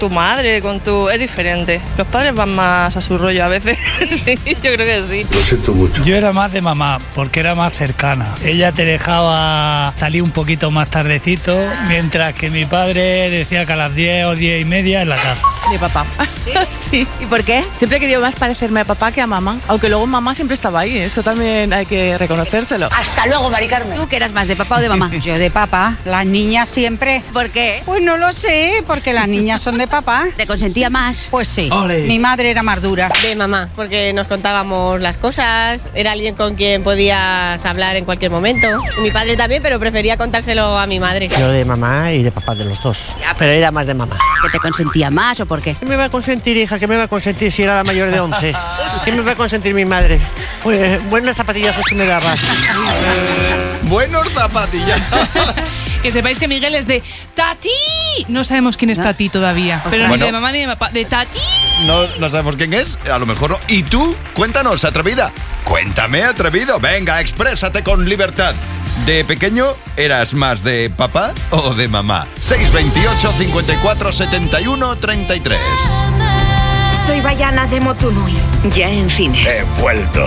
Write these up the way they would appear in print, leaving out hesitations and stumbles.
tu madre, es diferente. Los padres van más a su rollo a veces. Sí, yo creo que sí. Lo siento mucho. Yo era más de mamá, porque era más cercana. Ella te dejaba salir un poquito más tardecito, mientras que mi padre decía que a las 10 o 10 y media en la casa. De papá. ¿Sí? ¿Y por qué? Siempre he querido más parecerme a papá que a mamá. Aunque luego mamá siempre estaba ahí. Eso también hay que reconocérselo. Hasta luego, Mari Carmen. ¿Tú qué eras más, de papá o de mamá? Yo de papá, las niñas siempre. ¿Por qué? Pues no lo sé, porque las niñas son de papá. ¿Te consentía más? Pues sí. ¡Ole! Mi madre era más dura. De mamá, porque nos contábamos las cosas, era alguien con quien podías hablar en cualquier momento. Y mi padre también, pero prefería contárselo a mi madre. Yo de mamá y de papá, de los dos. Pero era más de mamá. ¿Que te consentía más o por qué? ¿Qué me va a consentir, hija? ¿Qué me va a consentir si era la mayor de 11? ¿Qué me va a consentir mi madre? Pues buenas zapatillazos que me daba. Buenos zapatillas. Que sepáis que Miguel es de Tati. No sabemos quién es Tati todavía. Pero Bueno. ni de mamá ni de papá. De Tati. No sabemos quién es, a lo mejor no. ¿Y tú? Cuéntanos, atrevida. Cuéntame, atrevido. Venga, exprésate con libertad. ¿De pequeño eras más de papá o de mamá? 628 54 71 33. Soy Bayana de Motunui. Ya en cines. He vuelto.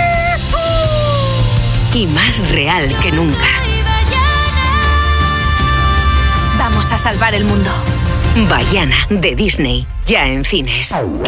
Y más real que nunca. Vamos a salvar el mundo. Bayana de Disney. Ya en cines.